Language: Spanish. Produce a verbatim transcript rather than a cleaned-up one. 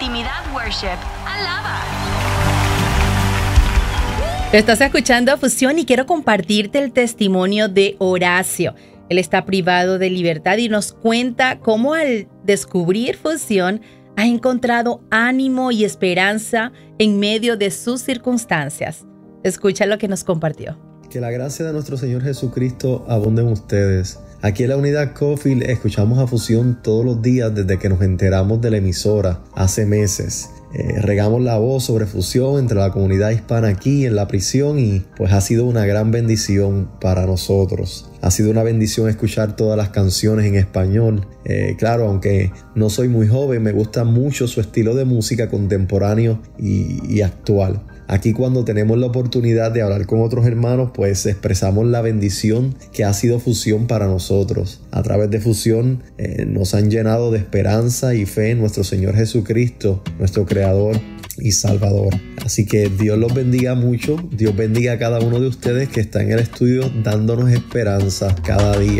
Intimidad Worship. Alaba. Estás escuchando Fusión y quiero compartirte el testimonio de Horacio. Él está privado de libertad y nos cuenta cómo al descubrir Fusión ha encontrado ánimo y esperanza en medio de sus circunstancias. Escucha lo que nos compartió. Que la gracia de nuestro Señor Jesucristo abunde en ustedes. Aquí en la unidad Cofield escuchamos a Fusión todos los días desde que nos enteramos de la emisora hace meses. Eh, regamos la voz sobre Fusión entre la comunidad hispana aquí en la prisión y pues ha sido una gran bendición para nosotros. Ha sido una bendición escuchar todas las canciones en español. Eh, claro, aunque no soy muy joven, me gusta mucho su estilo de música contemporáneo y, y actual. Aquí cuando tenemos la oportunidad de hablar con otros hermanos, pues expresamos la bendición que ha sido Fusión para nosotros. A través de Fusión eh, nos han llenado de esperanza y fe en nuestro Señor Jesucristo, nuestro Creador y Salvador. Así que Dios los bendiga mucho. Dios bendiga a cada uno de ustedes que está en el estudio dándonos esperanza cada día.